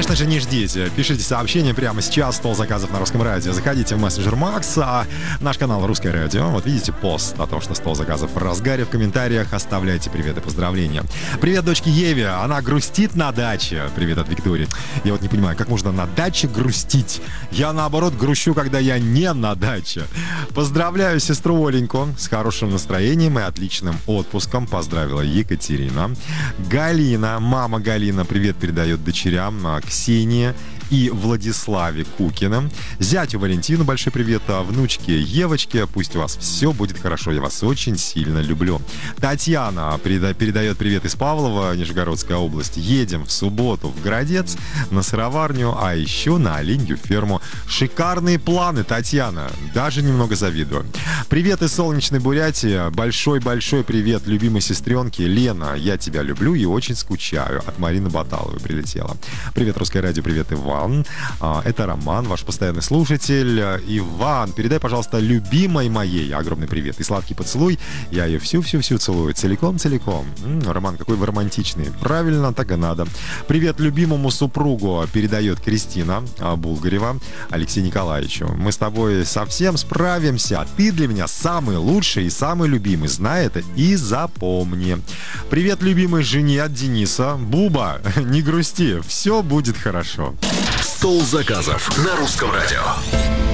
конечно же, не ждите. Пишите сообщения прямо сейчас. Стол заказов на Русском радио. Заходите в мессенджер Макс, наш канал Русское радио. Вот видите пост о том, что стол заказов в разгаре. В комментариях оставляйте привет и поздравления. Привет дочке Еве. Она грустит на даче. Привет от Виктории. Я вот не понимаю, как можно на даче грустить? Я, наоборот, грущу, когда я не на даче. Поздравляю сестру Оленьку с хорошим настроением и отличным отпуском. Поздравила Екатерина. Галина, мама Галина, привет передает дочерям Ксении и Владиславе Кукиным. Зятю Валентину большой привет, внучке Евочке. Пусть у вас все будет хорошо, я вас очень сильно люблю. Татьяна передает привет из Павлова, Нижегородская область. Едем в субботу в Городец на сыроварню, а еще на оленью ферму. Шикарные планы, Татьяна. Даже немного завидую. Привет из солнечной Бурятии. Большой-большой привет любимой сестренке Лена. Я тебя люблю и очень скучаю. От Марины Баталовой прилетела. Привет, Русское радио, привет, Иван. Это Роман, ваш постоянный слушатель. Иван, передай, пожалуйста, любимой моей огромный привет и сладкий поцелуй. Я ее всю-всю-всю целую, целиком-целиком. Роман, какой вы романтичный. Правильно, так и надо. Привет любимому супругу передает Кристина Булгарева Алексею Николаевичу. Мы с тобой совсем справимся. Ты для меня самый лучший и самый любимый. Знай это и запомни. Привет любимой жене от Дениса. Буба, не грусти, все будет хорошо. Стол заказов на Русском радио.